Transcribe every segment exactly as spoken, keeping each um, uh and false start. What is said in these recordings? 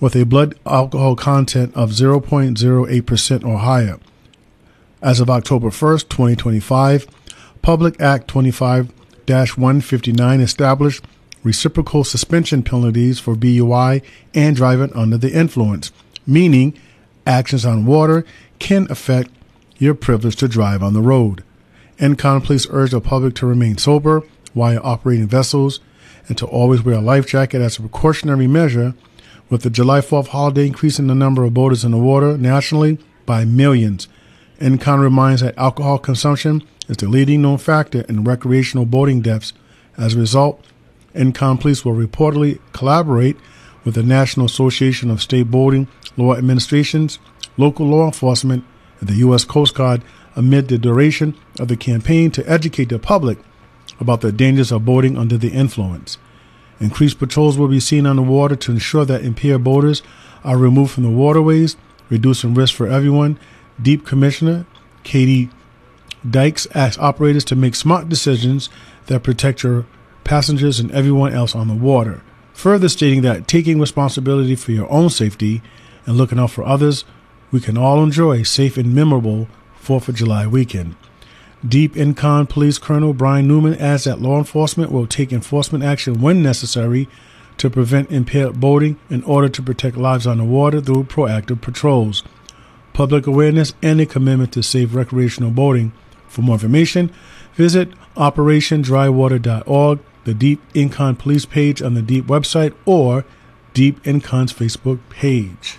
with a blood alcohol content of zero point zero eight percent or higher. As of October first, twenty twenty-five, Public Act twenty-five dash one fifty-nine established reciprocal suspension penalties for B U I and driving under the influence, meaning actions on water can affect your privilege to drive on the road. Encon Police urge the public to remain sober while operating vessels and to always wear a life jacket as a precautionary measure, with the July fourth holiday increasing the number of boaters in the water nationally by millions. Encon reminds that alcohol consumption is the leading known factor in recreational boating deaths. As a result, Encon Police will reportedly collaborate with the National Association of State Boating Law Administrations, local law enforcement, and the U S Coast Guard amid the duration of the campaign to educate the public about the dangers of boating under the influence. Increased patrols will be seen on the water to ensure that impaired boaters are removed from the waterways, reducing risk for everyone. Deep Commissioner Katie Dykes asks operators to make smart decisions that protect your passengers and everyone else on the water, further stating that taking responsibility for your own safety and looking out for others, we can all enjoy a safe and memorable fourth of July weekend. Deep Encon Police Colonel Brian Newman adds that law enforcement will take enforcement action when necessary to prevent impaired boating in order to protect lives on the water through proactive patrols, public awareness, and a commitment to safe recreational boating. For more information, visit operation dry water dot org, the Deep Encon Police page on the Deep website, or Deep Encon's Facebook page.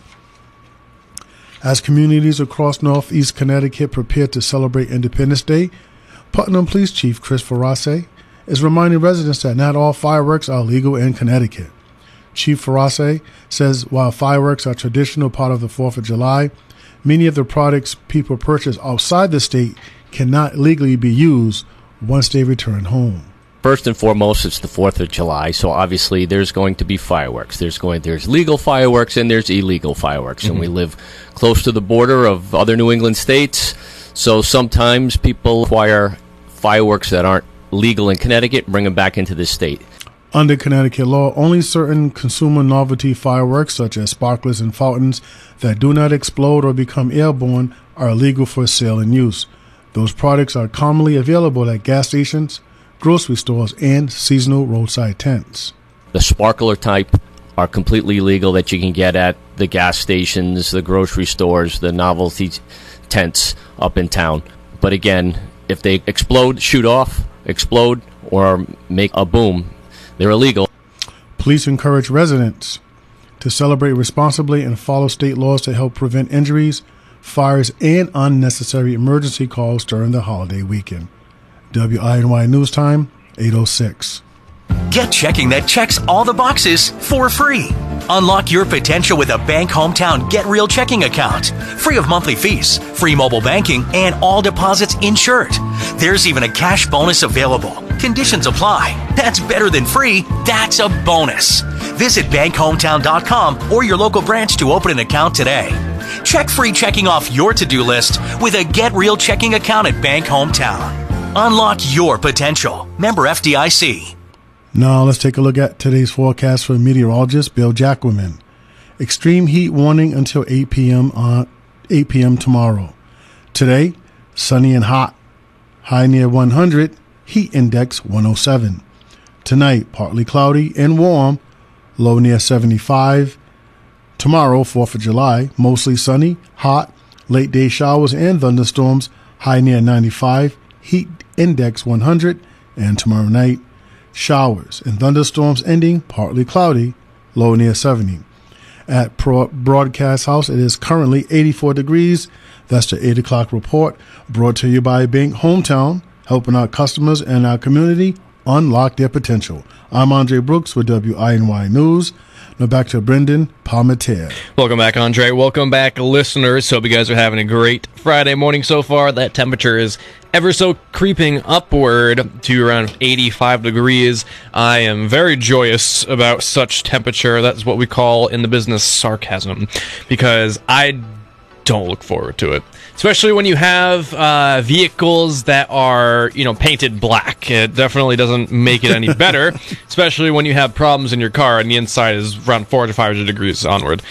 As communities across Northeast Connecticut prepare to celebrate Independence Day, Putnam Police Chief Chris Farace is reminding residents that not all fireworks are legal in Connecticut. Chief Farace says while fireworks are a traditional part of the fourth of July, many of the products people purchase outside the state cannot legally be used once they return home. First and foremost, it's the fourth of July, so obviously there's going to be fireworks. There's going there's legal fireworks and there's illegal fireworks, mm-hmm. and we live close to the border of other New England states, so sometimes people acquire fireworks that aren't legal in Connecticut and bring them back into this state. Under Connecticut law, only certain consumer novelty fireworks, such as sparklers and fountains, that do not explode or become airborne are illegal for sale and use. Those products are commonly available at gas stations, grocery stores, and seasonal roadside tents. The sparkler type are completely legal that you can get at the gas stations, the grocery stores, the novelty tents up in town. But again, if they explode, shoot off, explode, or make a boom, they're illegal. Police encourage residents to celebrate responsibly and follow state laws to help prevent injuries, fires, and unnecessary emergency calls during the holiday weekend. W I N Y News Time, eight oh six. Get checking that checks all the boxes for free. Unlock your potential with a Bank Hometown Get Real checking account. Free of monthly fees, free mobile banking, and all deposits insured. There's even a cash bonus available. Conditions apply. That's better than free. That's a bonus. Visit bank hometown dot com or your local branch to open an account today. Check free checking off your to-do list with a Get Real checking account at Bank Hometown. Unlock your potential. Member F D I C. Now let's take a look at today's forecast for meteorologist Bill Jacquemin. Extreme heat warning until eight p.m. on eight p.m. tomorrow. Today, sunny and hot. High near one hundred. Heat index one oh seven. Tonight, partly cloudy and warm. Low near seventy-five. Tomorrow, fourth of July, mostly sunny, hot. Late day showers and thunderstorms. High near ninety-five. Heat index one hundred. And tomorrow night, showers and thunderstorms ending partly cloudy, low near seventy. At Pro- Broadcast House, it is currently eighty-four degrees. That's the eight o'clock report, brought to you by Bank Hometown, helping our customers and our community unlock their potential. I'm Andre Brooks with W I N Y News. Now back to Brendan Palmetier. Welcome back, Andre. Welcome back, listeners. Hope you guys are having a great Friday morning so far. That temperature is ever so creeping upward to around eighty-five degrees. I am very joyous about such temperature. That's what we call in the business sarcasm, because I don't look forward to it. Especially when you have uh, vehicles that are, you know, painted black. It definitely doesn't make it any better, especially when you have problems in your car and the inside is around four hundred to five hundred degrees onward.